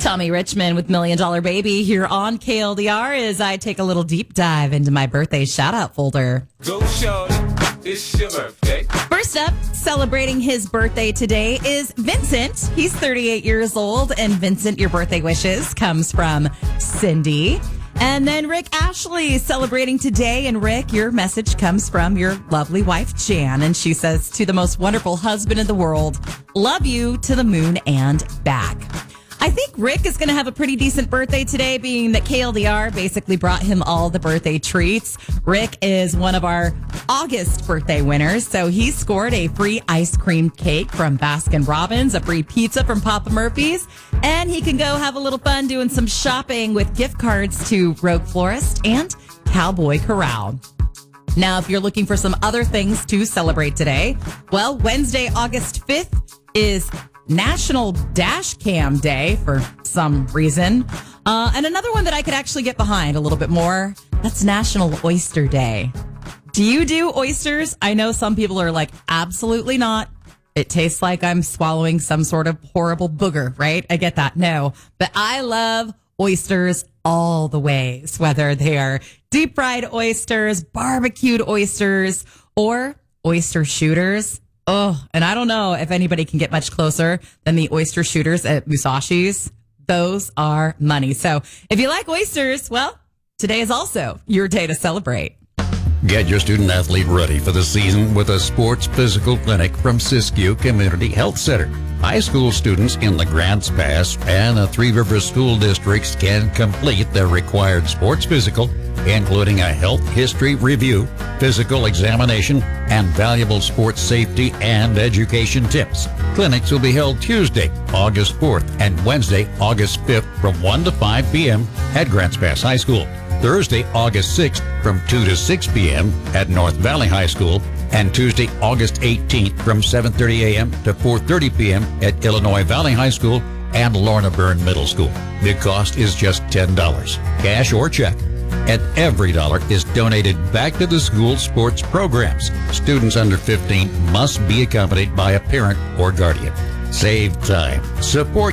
Tommy Richmond with $1 Million Baby here on KLDR as I take a little deep dive into my birthday shout-out folder. Go shorty, it's your birthday. First up, celebrating his birthday today is Vincent. He's 38 years old, and Vincent, your birthday wishes comes from Cindy. And then Rick Ashley celebrating today. And Rick, your message comes from your lovely wife, Jan. And she says, to the most wonderful husband in the world, love you to the moon and back. I think Rick is going to have a pretty decent birthday today, being that KLDR basically brought him all the birthday treats. Rick is one of our August birthday winners, so he scored a free ice cream cake from Baskin Robbins, a free pizza from Papa Murphy's, and he can go have a little fun doing some shopping with gift cards to Rogue Florist and Cowboy Corral. Now, if you're looking for some other things to celebrate today, well, Wednesday, August 5th is National Dash Cam Day for some reason. And another one that I could actually get behind a little bit more, that's National Oyster Day. Do you do oysters? I know some people are like, absolutely not. It tastes like I'm swallowing some sort of horrible booger, right? I get that. No, but I love oysters all the ways, whether they are deep fried oysters, barbecued oysters, or oyster shooters. Oh, and I don't know if anybody can get much closer than the oyster shooters at Musashi's. Those are money. So if you like oysters, well, today is also your day to celebrate. Get your student athlete ready for the season with a sports physical clinic from Siskiyou Community Health Center. High school students in the Grants Pass and the Three Rivers school districts can complete their required sports physical, including a health history review, physical examination, and valuable sports safety and education tips. Clinics will be held Tuesday, August 4th and Wednesday, August 5th from 1 to 5 p.m. at Grants Pass High School. Thursday, August 6th from 2 to 6 p.m. at North Valley High School, and Tuesday, August 18th from 7:30 a.m. to 4:30 p.m. at Illinois Valley High School and Lorna Byrne Middle School. The cost is just $10, cash or check, and every dollar is donated back to the school's sports programs. Students under 15 must be accompanied by a parent or guardian. Save time. Support